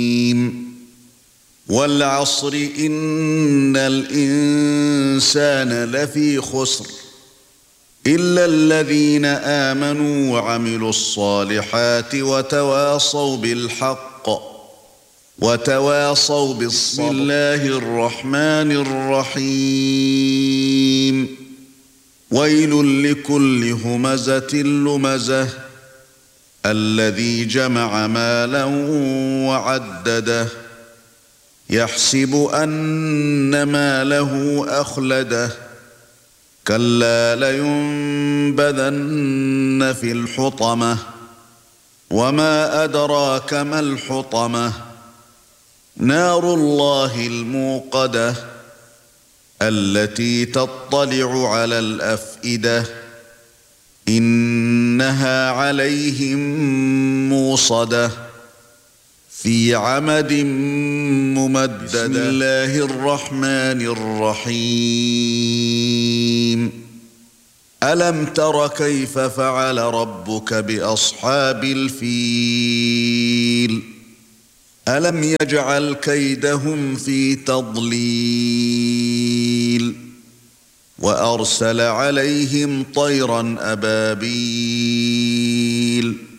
والعصر إن الإنسان لفي خسر إلا الذين آمنوا وعملوا الصالحات وتواصوا بالحق وتواصوا بالصبر. بسم الله الرحمن الرحيم. ويل لكل همزة لمزة الذي جمع مالا وعدده يحسب أن ماله أخلده كلا لينبذن في الحطمة وما أدراك ما الحطمة نار الله الموقدة التي تطلع على الأفئدة إنها عليهم موصدة في عمد ممددة. بسم الله الرحمن الرحيم. ألم تر كيف فعل ربك بأصحاب الفيل ألم يجعل كيدهم في تضليل وأرسل عليهم طيرا أبابيل